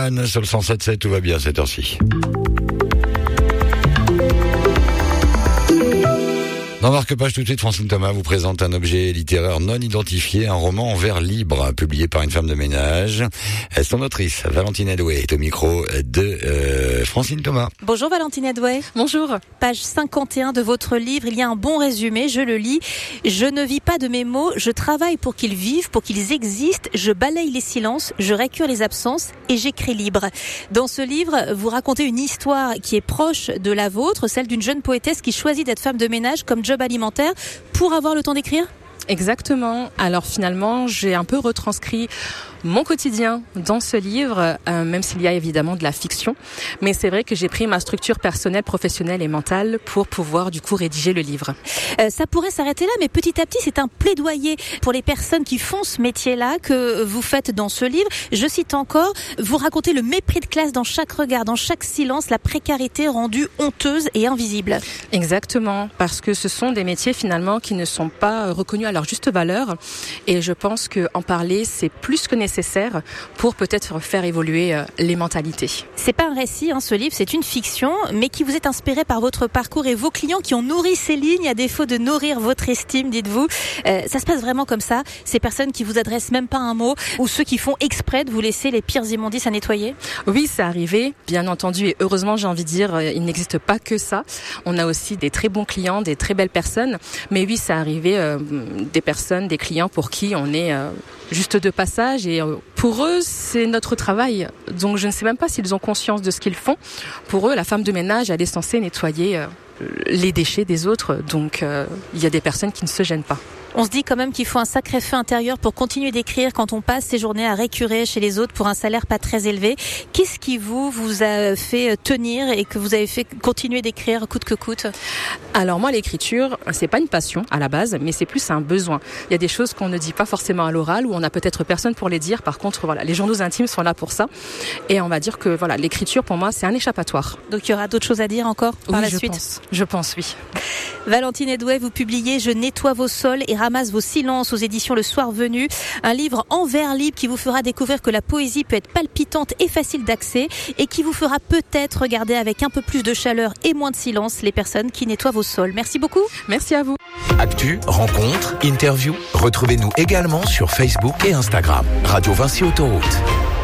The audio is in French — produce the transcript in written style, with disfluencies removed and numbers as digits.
Johan sur le 107.7, tout va bien à cette heure-ci. Dans Marque-Page, tout de suite, Francine Thomas vous présente un objet littéraire non identifié, un roman en vers libre, publié par une femme de ménage. Son autrice, Valentine Edoué, est au micro de Francine Thomas. Bonjour Valentine Edoué. Bonjour. Page 51 de votre livre, il y a un bon résumé, je le lis. Je ne vis pas de mes mots, je travaille pour qu'ils vivent, pour qu'ils existent, je balaye les silences, je récure les absences et j'écris libre. Dans ce livre, vous racontez une histoire qui est proche de la vôtre, celle d'une jeune poétesse qui choisit d'être femme de ménage comme job alimentaire pour avoir le temps d'écrire ? Exactement. Alors finalement, j'ai un peu retranscrit mon quotidien dans ce livre, même s'il y a évidemment de la fiction. Mais c'est vrai que j'ai pris ma structure personnelle, professionnelle et mentale pour pouvoir du coup rédiger le livre. Ça pourrait s'arrêter là, mais petit à petit, c'est un plaidoyer pour les personnes qui font ce métier-là que vous faites dans ce livre. Je cite encore, vous racontez le mépris de classe dans chaque regard, dans chaque silence, la précarité rendue honteuse et invisible. Exactement, parce que ce sont des métiers finalement qui ne sont pas reconnus à leur juste valeur. Et je pense qu'en parler, c'est plus que nécessaire pour peut-être faire évoluer les mentalités. C'est pas un récit, ce livre, c'est une fiction, mais qui vous est inspiré par votre parcours et vos clients qui ont nourri ces lignes à défaut de nourrir votre estime, dites-vous. Ça se passe vraiment comme ça, ces personnes qui vous adressent même pas un mot, ou ceux qui font exprès de vous laisser les pires immondices à nettoyer? Oui, c'est arrivé, bien entendu, et heureusement, j'ai envie de dire, il n'existe pas que ça. On a aussi des très bons clients, des très belles personnes, mais oui, c'est arrivé des personnes, des clients pour qui on est juste de passage et pour eux, c'est notre travail. Donc je ne sais même pas s'ils ont conscience de ce qu'ils font. Pour eux, la femme de ménage, elle est censée nettoyer les déchets des autres. Donc il y a des personnes qui ne se gênent pas. On se dit quand même qu'il faut un sacré feu intérieur pour continuer d'écrire quand on passe ses journées à récurer chez les autres pour un salaire pas très élevé. Qu'est-ce qui vous a fait tenir et que vous avez fait continuer d'écrire coûte que coûte? Alors moi, l'écriture, c'est pas une passion à la base, mais c'est plus un besoin. Il y a des choses qu'on ne dit pas forcément à l'oral, où on n'a peut-être personne pour les dire. Par contre, voilà, les journaux intimes sont là pour ça. Et on va dire que voilà, l'écriture pour moi, c'est un échappatoire. Donc il y aura d'autres choses à dire encore par la suite? Je pense, oui. Valentine Edoué, vous publiez Je nettoie vos sols et ramasse vos silences aux éditions Le Soir Venu. Un livre en vers libre qui vous fera découvrir que la poésie peut être palpitante et facile d'accès et qui vous fera peut-être regarder avec un peu plus de chaleur et moins de silence les personnes qui nettoient vos sols. Merci beaucoup. Merci à vous. Actu, rencontres, interviews. Retrouvez-nous également sur Facebook et Instagram. Radio Vinci Autoroute.